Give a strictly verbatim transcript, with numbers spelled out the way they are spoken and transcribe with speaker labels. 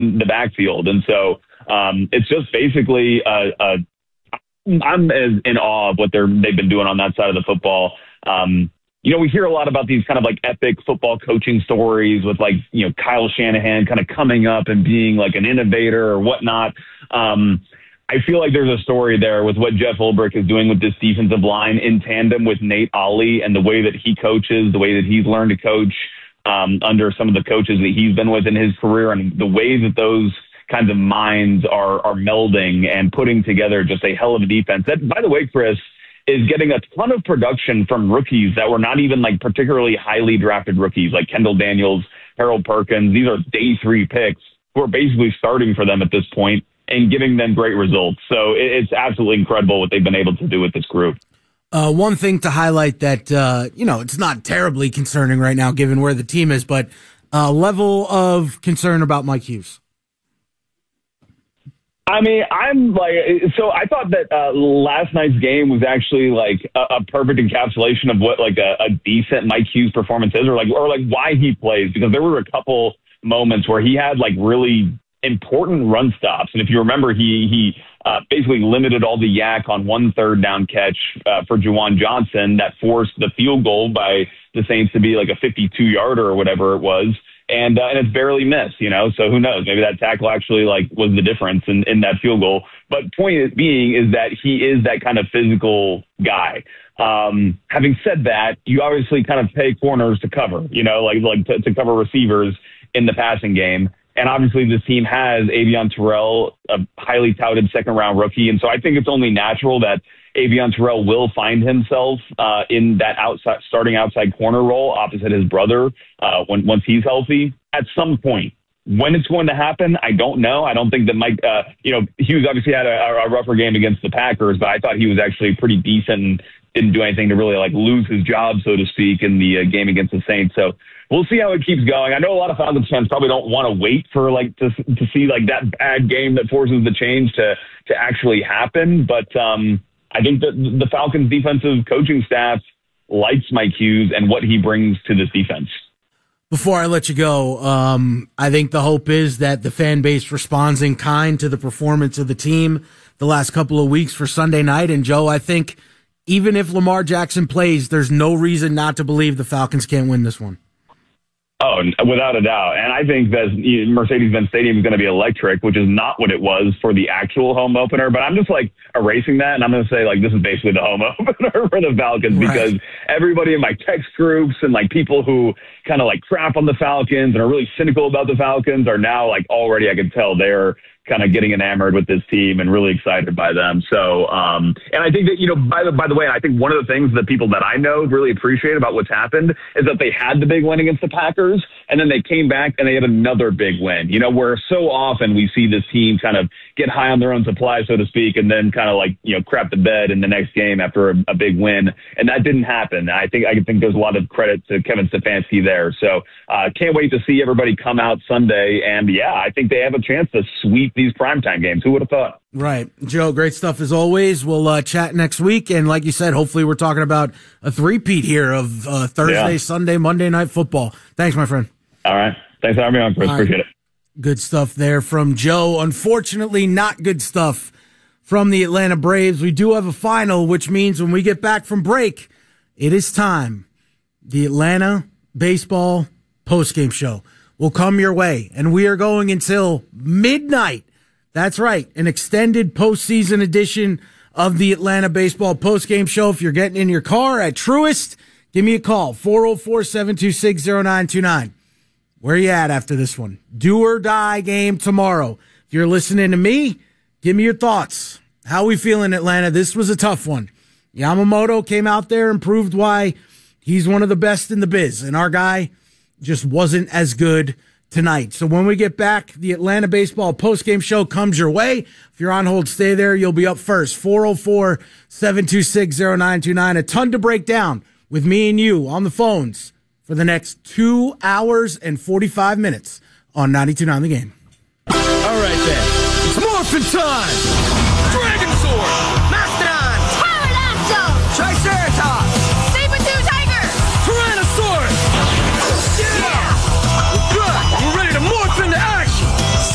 Speaker 1: the backfield. And so um, it's just basically a, a I'm as in awe of what they're they've been doing on that side of the football. Um, you know, we hear a lot about these kind of like epic football coaching stories with like, you know, Kyle Shanahan kind of coming up and being like an innovator or whatnot. Um, I feel like there's a story there with what Jeff Ulbrich is doing with this defensive line in tandem with Nate Ollie and the way that he coaches, the way that he's learned to coach um, under some of the coaches that he's been with in his career, and the way that those kinds of minds are are melding and putting together just a hell of a defense. That, by the way, Chris, is getting a ton of production from rookies that were not even like particularly highly drafted rookies, like Kendall Daniels, Harold Perkins. These are day three picks who are basically starting for them at this point and giving them great results. So it, it's absolutely incredible what they've been able to do with this group.
Speaker 2: Uh, one thing to highlight that, uh, you know, it's not terribly concerning right now given where the team is, but uh, level of concern about Mike Hughes.
Speaker 1: I mean, I'm like, so I thought that uh, last night's game was actually like a, a perfect encapsulation of what like a, a decent Mike Hughes performance is, or like, or like why he plays, because there were a couple moments where he had like really important run stops. And if you remember, he, he uh, basically limited all the yak on one third down catch uh, for Juwan Johnson that forced the field goal by the Saints to be like a fifty-two yarder or whatever it was. And, uh, and it's barely missed, you know, so who knows? Maybe that tackle actually like was the difference in, in that field goal. But point being is that he is that kind of physical guy. Um, having said that, you obviously kind of pay corners to cover, you know, like, like to, to cover receivers in the passing game. And obviously this team has Avion Terrell, a highly touted second round rookie. And so I think it's only natural that Avion Terrell will find himself uh, in that outside, starting outside corner role opposite his brother uh, when once he's healthy at some point. When it's going to happen, I don't know. I don't think that Mike, uh, you know, Hughes obviously had a, a rougher game against the Packers, but I thought he was actually pretty decent and didn't do anything to really like lose his job, so to speak, in the uh, game against the Saints. So we'll see how it keeps going. I know a lot of Falcons fans probably don't want to wait for like to to see like that bad game that forces the change to to actually happen, but. um I think that the Falcons defensive coaching staff likes Mike Hughes and what he brings to this defense.
Speaker 2: Before I let you go, um, I think the hope is that the fan base responds in kind to the performance of the team the last couple of weeks for Sunday night. And Joe, I think even if Lamar Jackson plays, there's no reason not to believe the Falcons can't win this one.
Speaker 1: Oh, without a doubt. And I think that Mercedes-Benz Stadium is going to be electric, which is not what it was for the actual home opener. But I'm just like erasing that. And I'm going to say like, this is basically the home opener for the Falcons, right? Because everybody in my text groups and like people who kind of like crap on the Falcons and are really cynical about the Falcons are now like already, I can tell they're kind of getting enamored with this team and really excited by them. So, um, and I think that, you know, by the, by the way, I think one of the things that people that I know really appreciate about what's happened is that they had the big win against the Packers and then they came back and they had another big win, you know, where so often we see this team kind of get high on their own supply, so to speak, and then kind of like, you know, crap the bed in the next game after a, a big win. And that didn't happen. I think, I think there's a lot of credit to Kevin Stefanski there. So, uh, can't wait to see everybody come out Sunday. And yeah, I think they have a chance to sweep these primetime games. Who would have thought?
Speaker 2: Right. Joe, great stuff as always. We'll uh, chat next week. And like you said, hopefully we're talking about a three-peat here of uh, Thursday, yeah. Sunday, Monday Night Football. Thanks, my friend.
Speaker 1: All right. Thanks for having me on, Chris. All Appreciate right. it.
Speaker 2: Good stuff there from Joe. Unfortunately, not good stuff from the Atlanta Braves. We do have a final, which means when we get back from break, it is time. The Atlanta Baseball Postgame Show will come your way, and we are going until midnight. That's right, an extended postseason edition of the Atlanta Baseball Postgame Show. If you're getting in your car at Truist, give me a call, four oh four, seven two six, oh nine two nine. Where are you at after this one? Do or die game tomorrow. If you're listening to me, give me your thoughts. How we feeling, Atlanta? This was a tough one. Yamamoto came out there and proved why he's one of the best in the biz, and our guy just wasn't as good tonight. So when we get back, the Atlanta Baseball Postgame Show comes your way. If you're on hold, stay there. You'll be up first. four oh four, seven two six, oh nine two nine. A ton to break down with me and you on the phones for the next two hours and forty-five minutes on ninety-two point nine The Game.
Speaker 3: All right, then. It's morphin' time!